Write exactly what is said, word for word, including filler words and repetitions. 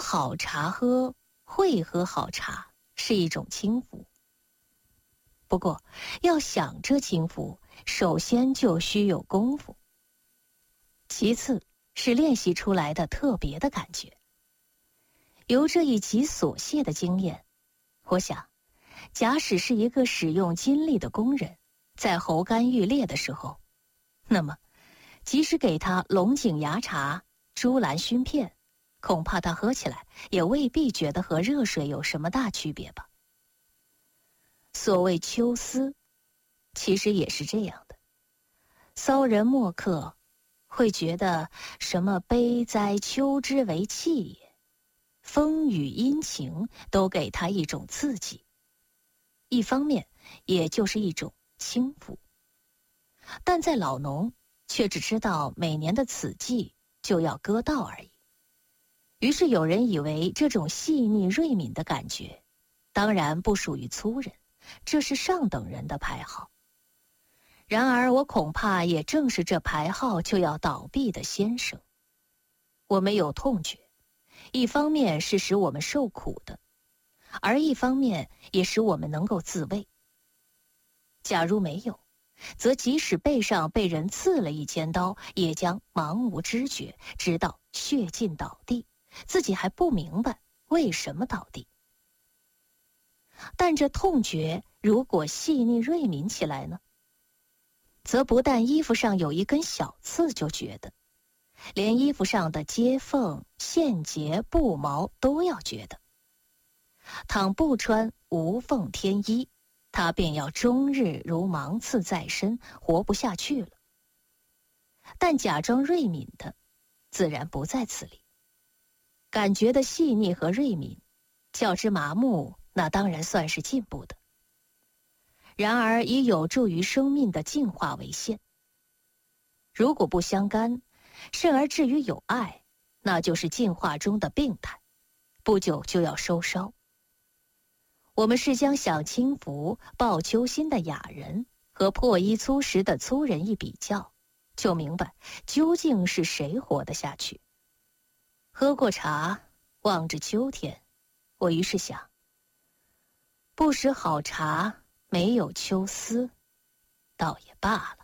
好茶喝，会喝好茶是一种轻浮。不过，要想这轻浮，首先就需有功夫，其次是练习出来的特别的感觉。由这一极琐屑的经验，我想，假使是一个使用金力的工人，在喉干欲裂的时候，那么，即使给他龙井芽茶、珠兰熏片，恐怕他喝起来也未必觉得和热水有什么大区别吧。所谓秋思，其实也是这样的。骚人墨客会觉得什么悲哉秋之为气也，风雨阴晴都给他一种刺激，一方面也就是一种轻浮。但在老农却只知道每年的此季就要割稻而已。于是有人以为这种细腻锐敏的感觉，当然不属于粗人，这是上等人的牌号。然而我恐怕也正是这牌号就要倒闭的先生。我们有痛觉，一方面是使我们受苦的，而一方面也使我们能够自卫。假如没有，则即使背上被人刺了一尖刀，也将茫无知觉，直到血尽倒地，自己还不明白为什么倒地。但这痛觉如果细腻锐敏起来呢，则不但衣服上有一根小刺就觉得，连衣服上的接缝、线结、布毛都要觉得。倘不穿无缝天衣，他便要终日如芒刺在身，活不下去了。但假装锐敏的，自然不在此理。感觉的细腻和锐敏，较之麻木，那当然算是进步的。然而以有助于生命的进化为限。如果不相干，甚而至于有爱，那就是进化中的病态，不久就要收梢。我们是将享清福、抱秋心的雅人和破衣粗食的粗人一比较，就明白究竟是谁活得下去。喝过茶，望着秋天，我于是想，不识好茶，没有秋思，倒也罢了。